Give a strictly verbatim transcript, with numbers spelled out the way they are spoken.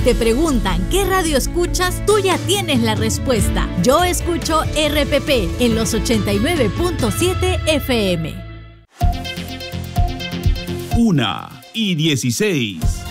te preguntan qué radio escuchas, tú ya tienes la respuesta. Yo escucho R P P en los ochenta y nueve punto siete F M. Una y dieciséis.